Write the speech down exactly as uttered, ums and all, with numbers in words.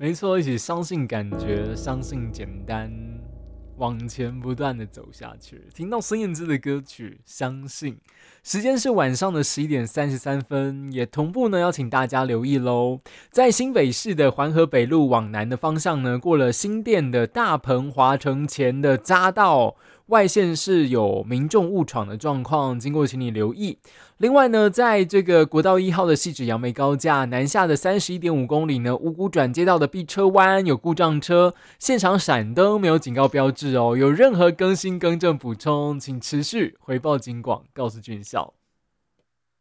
没错，一起相信感觉，相信简单，往前不断的走下去。听到孙燕姿的歌曲《相信》，时间是晚上的十一点三十三分，也同步呢邀请大家留意喽。在新北市的环河北路往南的方向呢，过了新店的大鹏华城前的匝道，外线是有民众误闯的状况，经过请你留意。另外呢，在这个国道一号的汐止杨梅高架南下的三十一点五公里呢，五股转接道的 B 车弯有故障车，现场闪灯没有警告标志哦。有任何更新更正补充，请持续回报警广，告诉军校。